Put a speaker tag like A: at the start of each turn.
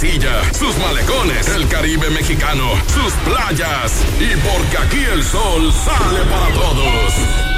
A: Mesilla, sus malecones, el Caribe mexicano, sus playas. Y porque aquí el sol sale para todos.